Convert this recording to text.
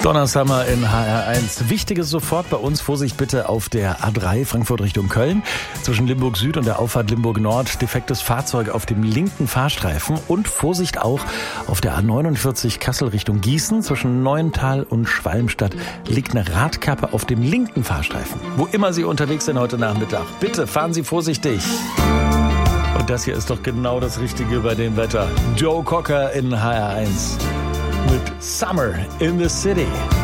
Donna Summer in HR1. Wichtiges sofort bei uns. Vorsicht bitte auf der A3 Frankfurt Richtung Köln. Zwischen Limburg Süd und der Auffahrt Limburg Nord. Defektes Fahrzeug auf dem linken Fahrstreifen. Und Vorsicht auch auf der A49 Kassel Richtung Gießen. Zwischen Neuental und Schwalmstadt liegt eine Radkappe auf dem linken Fahrstreifen. Wo immer Sie unterwegs sind heute Nachmittag, bitte fahren Sie vorsichtig. Und das hier ist doch genau das Richtige bei dem Wetter. Joe Cocker in HR1 mit Summer in the City.